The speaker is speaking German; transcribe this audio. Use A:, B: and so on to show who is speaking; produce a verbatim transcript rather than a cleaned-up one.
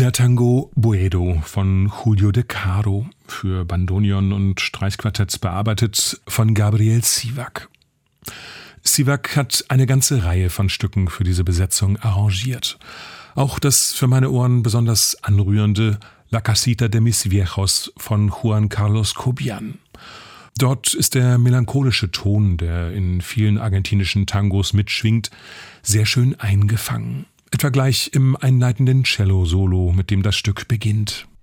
A: Der Tango Boedo von Julio De Caro, für Bandoneon und Streichquartett bearbeitet von Gabriel Sivak. Sivak hat eine ganze Reihe von Stücken für diese Besetzung arrangiert. Auch das für meine Ohren besonders anrührende La Casita de mis Viejos von Juan Carlos Cobian. Dort ist der melancholische Ton, der in vielen argentinischen Tangos mitschwingt, sehr schön eingefangen. Etwa gleich im einleitenden Cello-Solo, mit dem das Stück beginnt.